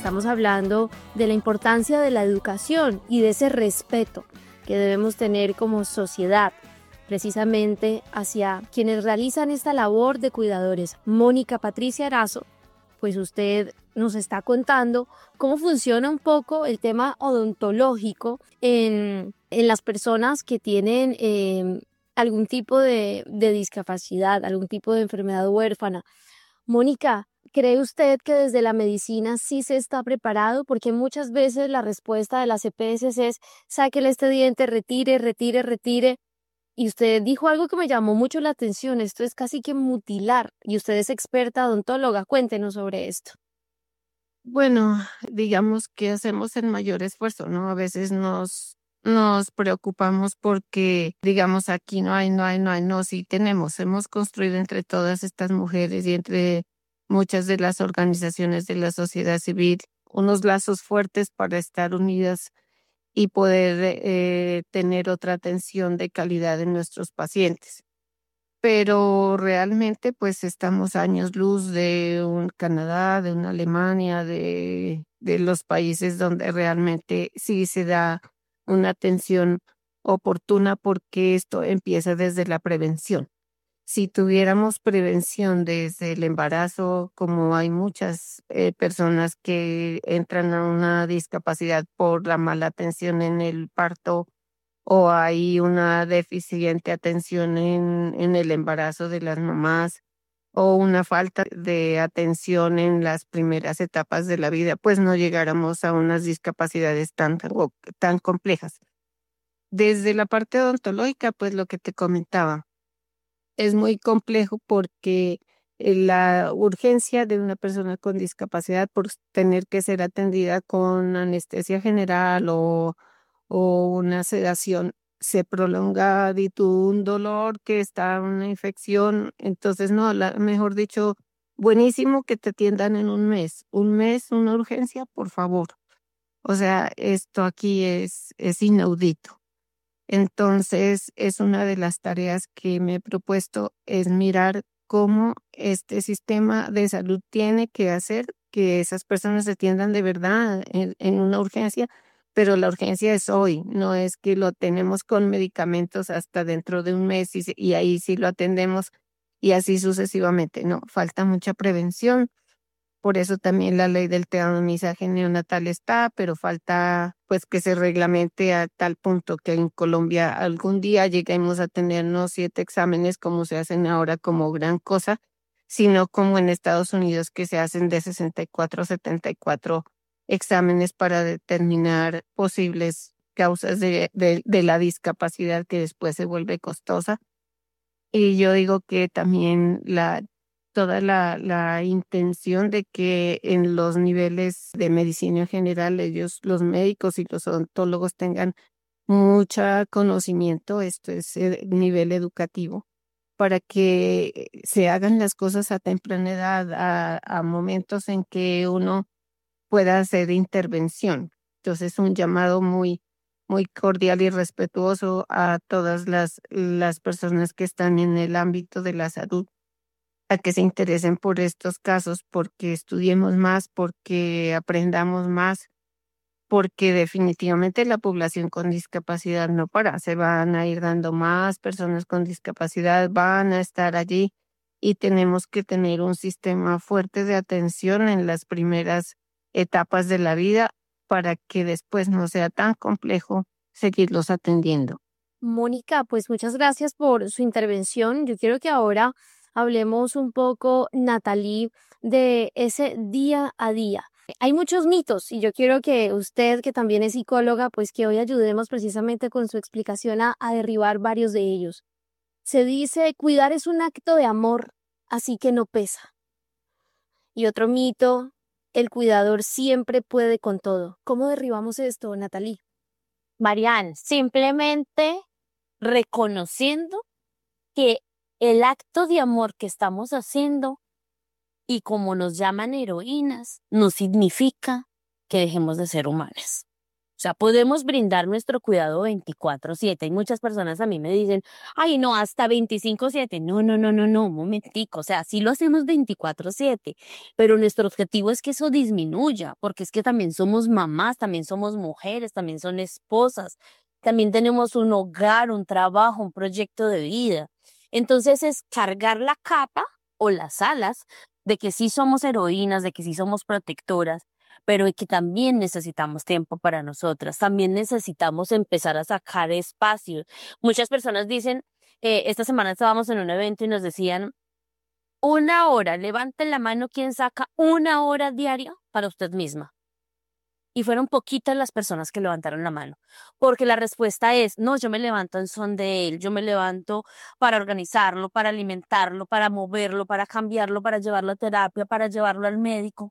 estamos hablando de la importancia de la educación y de ese respeto que debemos tener como sociedad, precisamente hacia quienes realizan esta labor de cuidadores. Mónica Patricia Erazo, pues usted nos está contando cómo funciona un poco el tema odontológico en las personas que tienen algún tipo de discapacidad, algún tipo de enfermedad huérfana. Mónica, ¿cree usted que desde la medicina sí se está preparado? Porque muchas veces la respuesta de las EPS es: sáquele este diente, retire, retire, retire. Y usted dijo algo que me llamó mucho la atención: esto es casi que mutilar. Y usted es experta odontóloga, cuéntenos sobre esto. Bueno, digamos que hacemos el mayor esfuerzo, ¿no? A veces nos preocupamos porque, digamos, aquí no, sí tenemos. Hemos construido entre todas estas mujeres y entre muchas de las organizaciones de la sociedad civil unos lazos fuertes para estar unidas y poder tener otra atención de calidad en nuestros pacientes. Pero realmente, pues, estamos años luz de un Canadá, de una Alemania, de los países donde realmente sí se da una atención oportuna, porque esto empieza desde la prevención. Si tuviéramos prevención desde el embarazo, como hay muchas, personas que entran a una discapacidad por la mala atención en el parto, o hay una deficiente atención en el embarazo de las mamás, o una falta de atención en las primeras etapas de la vida, pues no llegáramos a unas discapacidades tan complejas. Desde la parte odontológica, pues lo que te comentaba, es muy complejo porque la urgencia de una persona con discapacidad por tener que ser atendida con anestesia general o una sedación se prolonga de un dolor que está una infección. Entonces, no, mejor dicho, buenísimo que te atiendan en un mes, una urgencia, por favor. O sea, esto aquí es inaudito. Entonces, es una de las tareas que me he propuesto, es mirar cómo este sistema de salud tiene que hacer que esas personas se atiendan de verdad en una urgencia, pero la urgencia es hoy, no es que lo tenemos con medicamentos hasta dentro de un mes y ahí sí lo atendemos y así sucesivamente. No, falta mucha prevención. Por eso también la ley del tamizaje neonatal está, pero falta pues que se reglamente a tal punto que en Colombia algún día lleguemos a tener no 7 exámenes como se hacen ahora como gran cosa, sino como en Estados Unidos, que se hacen de 64 74 exámenes para determinar posibles causas de la discapacidad, que después se vuelve costosa. Y yo digo que también toda la intención de que en los niveles de medicina en general, ellos, los médicos y los odontólogos, tengan mucho conocimiento, esto es nivel educativo, para que se hagan las cosas a temprana edad, a momentos en que uno pueda hacer intervención. Entonces, un llamado muy cordial y respetuoso a todas las personas que están en el ámbito de la salud, a que se interesen por estos casos, porque estudiemos más, porque aprendamos más, porque definitivamente la población con discapacidad no para, se van a ir dando más personas con discapacidad, van a estar allí y tenemos que tener un sistema fuerte de atención en las primeras etapas de la vida para que después no sea tan complejo seguirlos atendiendo. Mónica, pues muchas gracias por su intervención. Yo quiero que ahora hablemos un poco, Natalie, de ese día a día. Hay muchos mitos y yo quiero que usted, que también es psicóloga, pues que hoy ayudemos precisamente con su explicación a derribar varios de ellos. Se dice: cuidar es un acto de amor, así que no pesa. Y otro mito: el cuidador siempre puede con todo. ¿Cómo derribamos esto, Natalie? Marian, simplemente reconociendo que el acto de amor que estamos haciendo, y como nos llaman heroínas, no significa que dejemos de ser humanas. O sea, podemos brindar nuestro cuidado 24/7. Hay muchas personas a mí me dicen, ay, no, hasta 25/7. No, no, no, no, no, un momentico. O sea, sí lo hacemos 24/7, pero nuestro objetivo es que eso disminuya, porque es que también somos mamás, también somos mujeres, también son esposas, también tenemos un hogar, un trabajo, un proyecto de vida. Entonces es cargar la capa o las alas de que sí somos heroínas, de que sí somos protectoras, pero que también necesitamos tiempo para nosotras, también necesitamos empezar a sacar espacios. Muchas personas dicen, esta semana estábamos en un evento y nos decían, 1 hora, levanten la mano quien saca 1 hora diaria para usted misma. Y fueron poquitas las personas que levantaron la mano, porque la respuesta es, no, yo me levanto en son de él, yo me levanto para organizarlo, para alimentarlo, para moverlo, para cambiarlo, para llevarlo a terapia, para llevarlo al médico.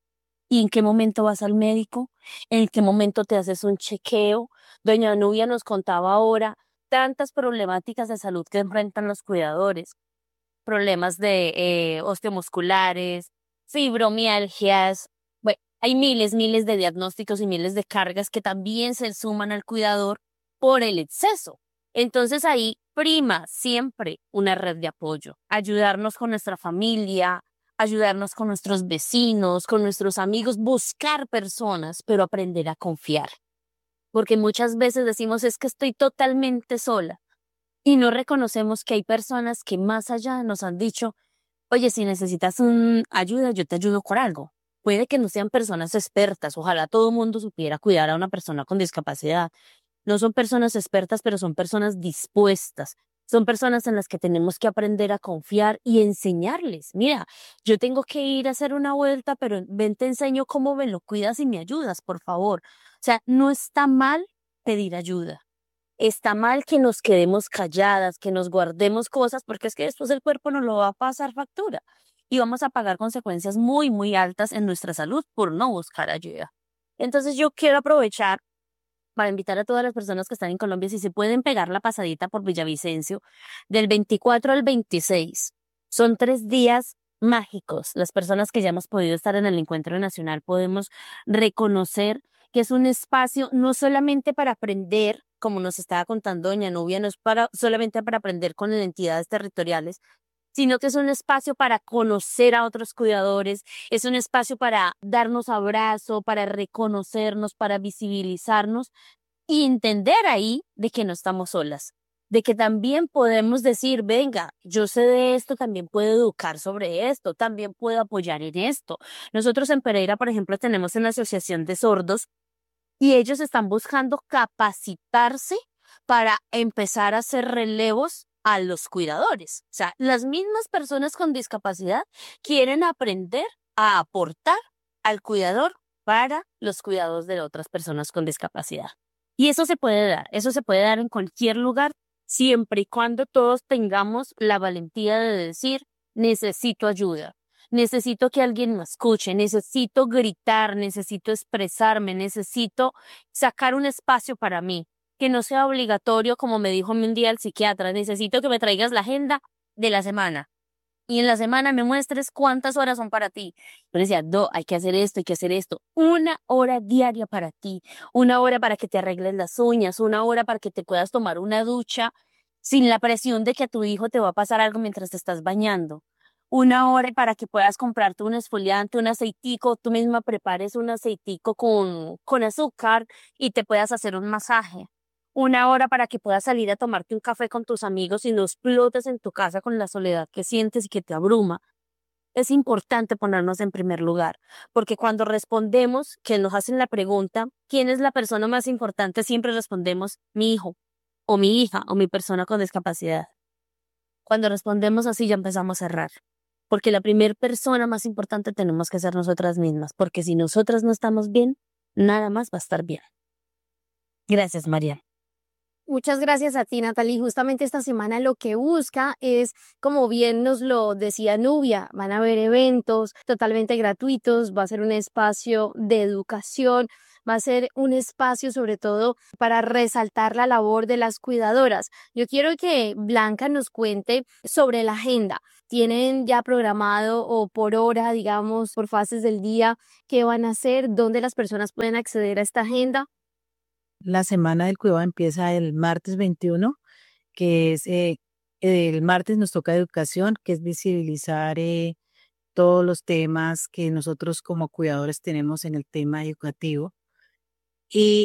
¿Y en qué momento vas al médico? ¿En qué momento te haces un chequeo? Doña Nubia nos contaba ahora tantas problemáticas de salud que enfrentan los cuidadores, problemas de osteomusculares, fibromialgias. Bueno, hay miles, miles de diagnósticos y miles de cargas que también se suman al cuidador por el exceso. Entonces ahí prima siempre una red de apoyo, ayudarnos con nuestra familia, ayudarnos con nuestros vecinos, con nuestros amigos, buscar personas, pero aprender a confiar. Porque muchas veces decimos es que estoy totalmente sola y no reconocemos que hay personas que más allá nos han dicho, oye, si necesitas ayuda, yo te ayudo con algo. Puede que no sean personas expertas, ojalá todo el mundo supiera cuidar a una persona con discapacidad. No son personas expertas, pero son personas dispuestas. Son personas en las que tenemos que aprender a confiar y enseñarles. Mira, yo tengo que ir a hacer una vuelta, pero ven, te enseño cómo me lo cuidas y me ayudas, por favor. O sea, no está mal pedir ayuda. Está mal que nos quedemos calladas, que nos guardemos cosas, porque es que después el cuerpo nos lo va a pasar factura y vamos a pagar consecuencias muy, muy altas en nuestra salud por no buscar ayuda. Entonces yo quiero aprovechar para invitar a todas las personas que están en Colombia si se pueden pegar la pasadita por Villavicencio del 24 al 26. Son 3 días mágicos. Las personas que ya hemos podido estar en el encuentro nacional podemos reconocer que es un espacio no solamente para aprender, como nos estaba contando doña Nubia, no es solamente para aprender con entidades territoriales, sino que es un espacio para conocer a otros cuidadores, es un espacio para darnos abrazo, para reconocernos, para visibilizarnos y entender ahí de que no estamos solas, de que también podemos decir, venga, yo sé de esto, también puedo educar sobre esto, también puedo apoyar en esto. Nosotros en Pereira, por ejemplo, tenemos una asociación de sordos y ellos están buscando capacitarse para empezar a hacer relevos a los cuidadores. O sea, las mismas personas con discapacidad quieren aprender a aportar al cuidador para los cuidados de otras personas con discapacidad. Y eso se puede dar en cualquier lugar, siempre y cuando todos tengamos la valentía de decir, necesito ayuda. Necesito que alguien me escuche, necesito gritar, necesito expresarme, necesito sacar un espacio para mí, que no sea obligatorio, como me dijo un día el psiquiatra, necesito que me traigas la agenda de la semana y en la semana me muestres cuántas horas son para ti. Yo decía, no, hay que hacer esto, hay que hacer esto. 1 hora diaria para ti, 1 hora para que te arregles las uñas, 1 hora para que te puedas tomar una ducha sin la presión de que a tu hijo te va a pasar algo mientras te estás bañando. 1 hora para que puedas comprarte un esfoliante, un aceitico, tú misma prepares un aceitico con azúcar y te puedas hacer un masaje. 1 hora para que puedas salir a tomarte un café con tus amigos y no explotes en tu casa con la soledad que sientes y que te abruma. Es importante ponernos en primer lugar, porque cuando respondemos, que nos hacen la pregunta, ¿quién es la persona más importante? Siempre respondemos, mi hijo, o mi hija, o mi persona con discapacidad. Cuando respondemos así ya empezamos a errar, porque la primera persona más importante tenemos que ser nosotras mismas, porque si nosotras no estamos bien, nada más va a estar bien. Gracias, María. Muchas gracias a ti, Natalie. Justamente esta semana lo que busca es, como bien nos lo decía Nubia, van a haber eventos totalmente gratuitos, va a ser un espacio de educación, va a ser un espacio sobre todo para resaltar la labor de las cuidadoras. Yo quiero que Blanca nos cuente sobre la agenda. ¿Tienen ya programado o por hora, digamos, por fases del día, qué van a hacer? ¿Dónde las personas pueden acceder a esta agenda? La semana del cuidado empieza el martes 21, que es el martes nos toca educación, que es visibilizar todos los temas que nosotros como cuidadores tenemos en el tema educativo. Y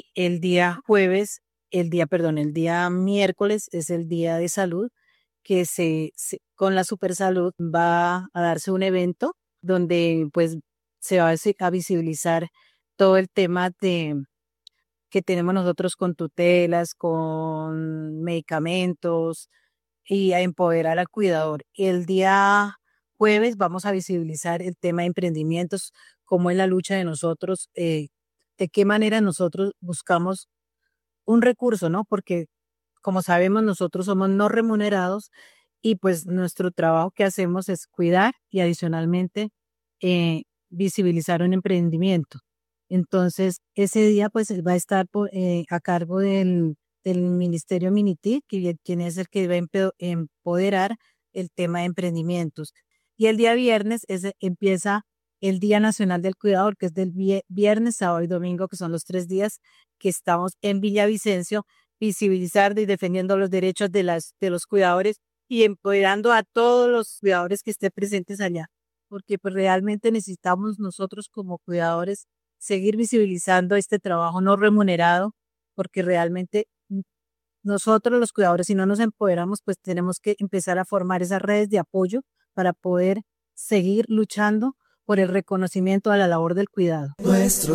el día miércoles es el día de salud, que con la Supersalud va a darse un evento donde pues se va a visibilizar todo el tema que tenemos nosotros con tutelas, con medicamentos y a empoderar al cuidador. El día jueves vamos a visibilizar el tema de emprendimientos, cómo es la lucha de nosotros, de qué manera nosotros buscamos un recurso, ¿no? Porque como sabemos, nosotros somos no remunerados y pues nuestro trabajo que hacemos es cuidar y adicionalmente visibilizar un emprendimiento. Entonces, ese día pues va a estar a cargo del Ministerio Miniti, quien es el que va a empoderar el tema de emprendimientos. Y el día viernes empieza el Día Nacional del Cuidador, que es del viernes, sábado y domingo, que son los 3 días que estamos en Villavicencio, visibilizando y defendiendo los derechos de los cuidadores y empoderando a todos los cuidadores que estén presentes allá, porque pues realmente necesitamos nosotros como cuidadores seguir visibilizando este trabajo no remunerado, porque realmente nosotros los cuidadores, si no nos empoderamos, pues tenemos que empezar a formar esas redes de apoyo para poder seguir luchando por el reconocimiento a la labor del cuidado. Nuestro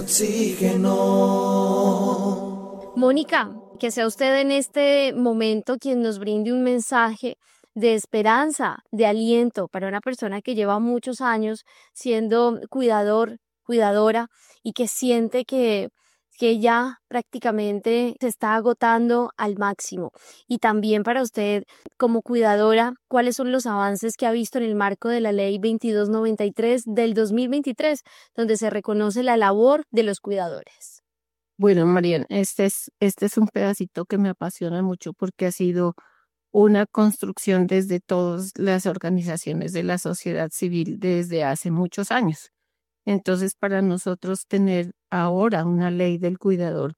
oxígeno. Mónica, que sea usted en este momento quien nos brinde un mensaje de esperanza, de aliento para una persona que lleva muchos años siendo cuidador, cuidadora y que siente que ya prácticamente se está agotando al máximo. Y también para usted como cuidadora, ¿cuáles son los avances que ha visto en el marco de la Ley 2293 del 2023, donde se reconoce la labor de los cuidadores? Bueno, Marian, este es un pedacito que me apasiona mucho porque ha sido una construcción desde todas las organizaciones de la sociedad civil desde hace muchos años. Entonces, para nosotros tener ahora una ley del cuidador,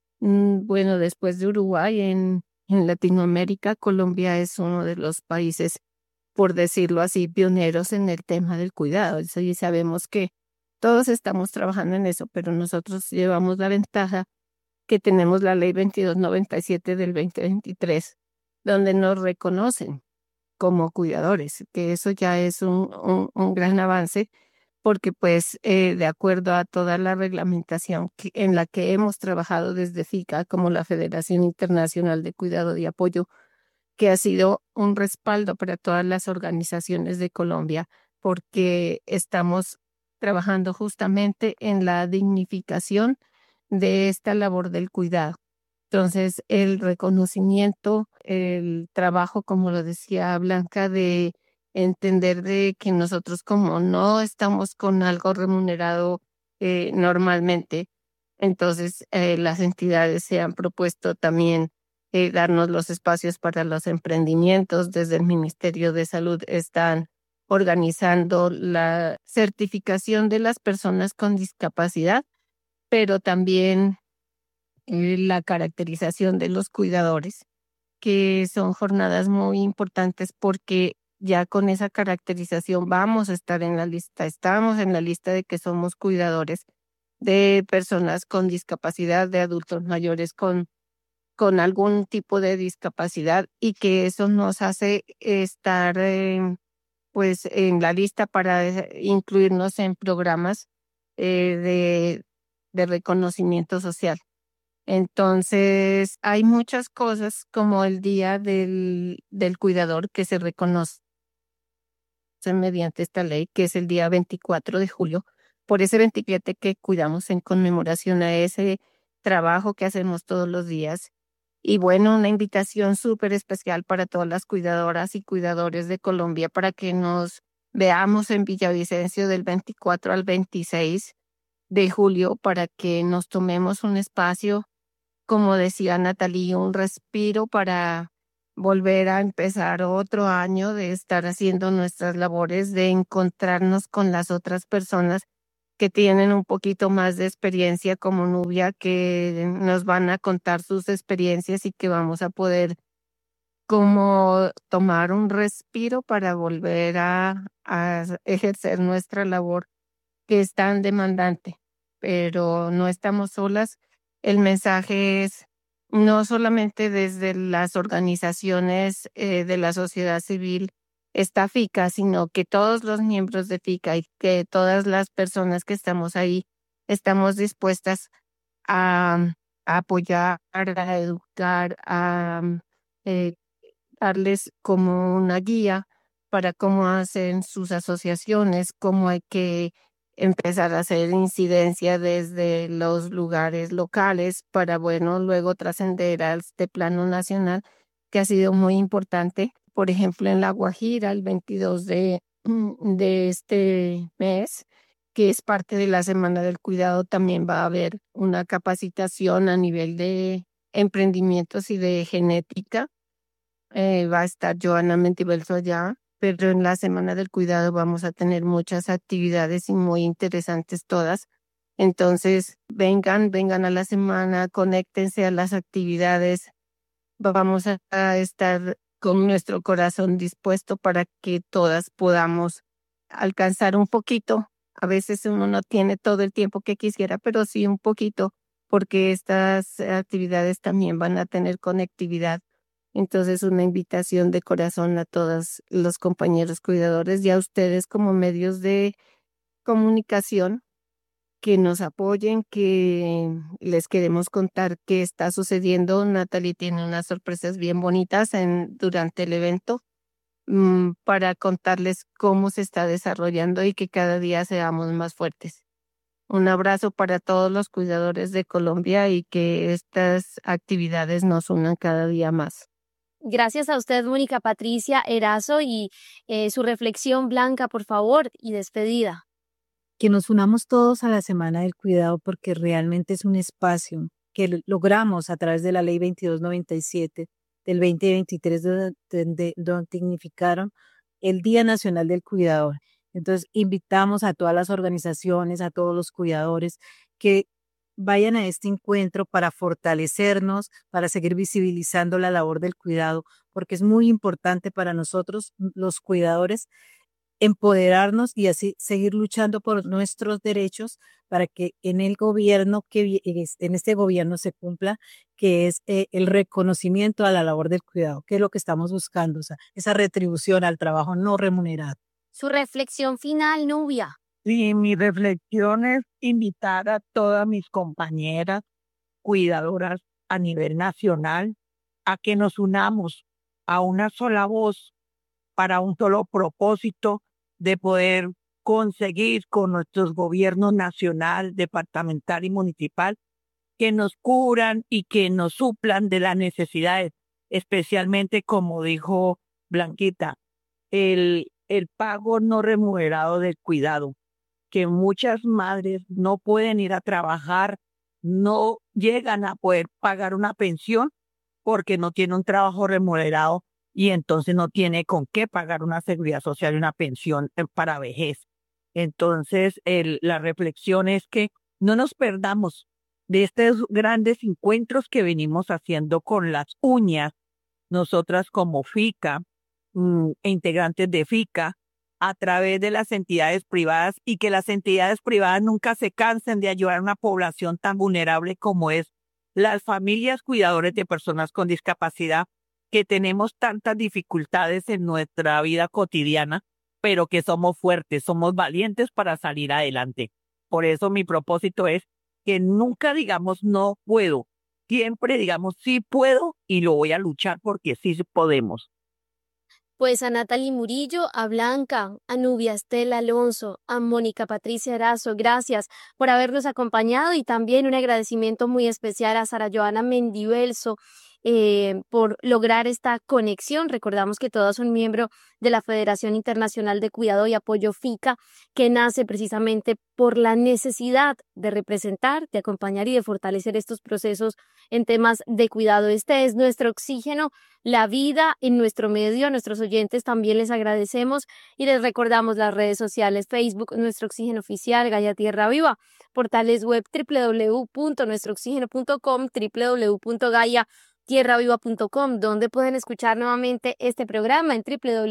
bueno, después de Uruguay en Latinoamérica, Colombia es uno de los países, por decirlo así, pioneros en el tema del cuidado. Y sabemos que todos estamos trabajando en eso, pero nosotros llevamos la ventaja que tenemos la ley 2297 del 2023, donde nos reconocen como cuidadores, que eso ya es un gran avance, porque pues de acuerdo a toda la reglamentación en la que hemos trabajado desde FICA, como la Federación Internacional de Cuidado y Apoyo, que ha sido un respaldo para todas las organizaciones de Colombia, porque estamos trabajando justamente en la dignificación de esta labor del cuidado. Entonces, el reconocimiento, el trabajo, como lo decía Blanca, de entender de que nosotros como no estamos con algo remunerado normalmente, entonces las entidades se han propuesto también darnos los espacios para los emprendimientos. Desde el Ministerio de Salud están organizando la certificación de las personas con discapacidad, pero también la caracterización de los cuidadores, que son jornadas muy importantes porque ya con esa caracterización vamos a estar en la lista, estamos en la lista de que somos cuidadores de personas con discapacidad, de adultos mayores con algún tipo de discapacidad, y que eso nos hace estar pues en la lista para incluirnos en programas de reconocimiento social. Entonces, hay muchas cosas como el Día del Cuidador que se reconoce mediante esta ley, que es el día 24 de julio, por ese 27 que cuidamos en conmemoración a ese trabajo que hacemos todos los días. Y bueno, una invitación súper especial para todas las cuidadoras y cuidadores de Colombia para que nos veamos en Villavicencio del 24 al 26 de julio para que nos tomemos un espacio, como decía Natalie, un respiro para volver a empezar otro año de estar haciendo nuestras labores, de encontrarnos con las otras personas que tienen un poquito más de experiencia como Nubia, que nos van a contar sus experiencias y que vamos a poder como tomar un respiro para volver a ejercer nuestra labor que es tan demandante, pero no estamos solas. El mensaje es no solamente desde las organizaciones de la sociedad civil está FICA, sino que todos los miembros de FICA y que todas las personas que estamos ahí estamos dispuestas a, a apoyar, a educar, a eh, darles como una guía para cómo hacen sus asociaciones, cómo hay que empezar a hacer incidencia desde los lugares locales para, bueno, luego trascender a este plano nacional, que ha sido muy importante. Por ejemplo, en La Guajira, el 22 de este mes, que es parte de la Semana del Cuidado, también va a haber una capacitación a nivel de emprendimientos y de genética. Va a estar Joana Mentivelso allá, pero en la Semana del Cuidado vamos a tener muchas actividades y muy interesantes todas. Entonces, vengan a la semana, conéctense a las actividades. Vamos a estar con nuestro corazón dispuesto para que todas podamos alcanzar un poquito. A veces uno no tiene todo el tiempo que quisiera, pero sí un poquito, porque estas actividades también van a tener conectividad. Entonces, una invitación de corazón a todos los compañeros cuidadores y a ustedes como medios de comunicación que nos apoyen, que les queremos contar qué está sucediendo. Natalie tiene unas sorpresas bien bonitas durante el evento, para contarles cómo se está desarrollando y que cada día seamos más fuertes. Un abrazo para todos los cuidadores de Colombia y que estas actividades nos unan cada día más. Gracias a usted, Mónica Patricia Erazo, y su reflexión, Blanca, por favor, y despedida. Que nos unamos todos a la Semana del Cuidado porque realmente es un espacio que logramos a través de la Ley 2297 del 2023, donde dignificaron el Día Nacional del Cuidador. Entonces, invitamos a todas las organizaciones, a todos los cuidadores que vayan a este encuentro para fortalecernos, para seguir visibilizando la labor del cuidado, porque es muy importante para nosotros, los cuidadores, empoderarnos y así seguir luchando por nuestros derechos para que en el gobierno en este gobierno se cumpla, que es el reconocimiento a la labor del cuidado, que es lo que estamos buscando, o sea, esa retribución al trabajo no remunerado. Su reflexión final, Nubia. Sí, mi reflexión es invitar a todas mis compañeras cuidadoras a nivel nacional a que nos unamos a una sola voz para un solo propósito de poder conseguir con nuestros gobiernos nacional, departamental y municipal que nos cubran y que nos suplan de las necesidades, especialmente como dijo Blanquita, el pago no remunerado del cuidado, que muchas madres no pueden ir a trabajar, no llegan a poder pagar una pensión porque no tiene un trabajo remunerado y entonces no tiene con qué pagar una seguridad social y una pensión para vejez. Entonces, la reflexión es que no nos perdamos de estos grandes encuentros que venimos haciendo con las uñas, nosotras como FICA, e integrantes de FICA, a través de las entidades privadas, y que las entidades privadas nunca se cansen de ayudar a una población tan vulnerable como es las familias cuidadores de personas con discapacidad, que tenemos tantas dificultades en nuestra vida cotidiana, pero que somos fuertes, somos valientes para salir adelante. Por eso mi propósito es que nunca digamos no puedo, siempre digamos sí puedo y lo voy a luchar porque sí podemos. Pues a Natalie Murillo, a Blanca, a Nubia Estela Alonso, a Mónica Patricia Erazo, gracias por habernos acompañado, y también un agradecimiento muy especial a Sara Joana Mendivelso, por lograr esta conexión. Recordamos que todos son miembros de la Federación Internacional de Cuidado y Apoyo FICA, que nace precisamente por la necesidad de representar, de acompañar y de fortalecer estos procesos en temas de cuidado. Este es nuestro oxígeno, la vida en nuestro medio. A nuestros oyentes también les agradecemos y les recordamos las redes sociales: Facebook, Nuestro Oxígeno Oficial, Gaia Tierra Viva, portales web www.nuestrooxigeno.com, www.gaiatierraviva.com, donde pueden escuchar nuevamente este programa en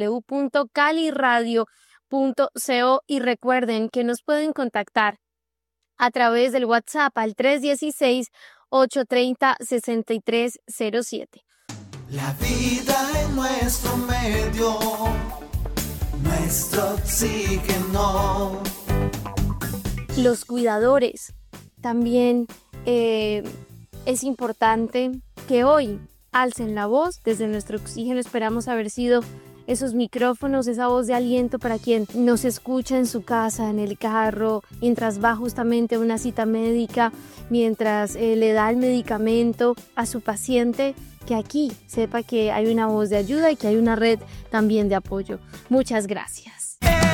www.caliradio.co, y recuerden que nos pueden contactar a través del WhatsApp al 316-830-6307. La vida en nuestro medio, nuestro oxígeno. Los cuidadores también es importante que hoy alcen la voz. Desde Nuestro Oxígeno esperamos haber sido esos micrófonos, esa voz de aliento para quien nos escucha en su casa, en el carro, mientras va justamente a una cita médica, mientras le da el medicamento a su paciente, que aquí sepa que hay una voz de ayuda y que hay una red también de apoyo. Muchas gracias.